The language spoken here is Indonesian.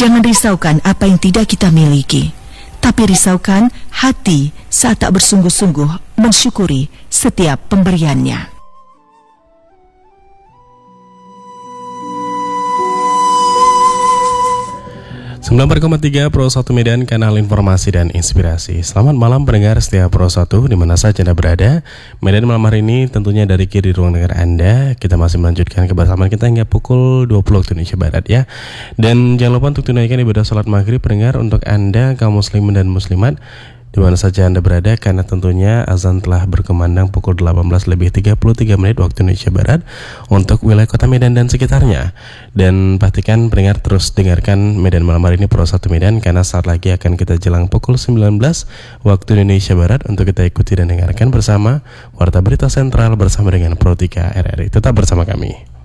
Jangan risaukan apa yang tidak kita miliki, tapi risaukan hati saat tak bersungguh-sungguh mensyukuri setiap pemberiannya. (9,3) Pro 1 Medan, kanal informasi dan inspirasi. Selamat malam pendengar setia Pro 1 di mana saja Anda berada. Medan malam hari ini tentunya dari kiri ruang dengar Anda. Kita masih melanjutkan kebersamaan kita hingga pukul 20 waktu Indonesia Barat ya. Dan jangan lupa untuk tunaikan ibadah salat maghrib pendengar untuk Anda kaum muslimin dan muslimat di mana saja Anda berada, karena tentunya azan telah berkumandang pukul 18:33 waktu Indonesia Barat untuk wilayah kota Medan dan sekitarnya. Dan pastikan pendengar terus dengarkan Medan malam hari ini Pro 1 Medan, karena saat lagi akan kita jelang pukul 19 waktu Indonesia Barat untuk kita ikuti dan dengarkan bersama Warta Berita Sentral bersama dengan Pro 3 RRI. Tetap bersama kami.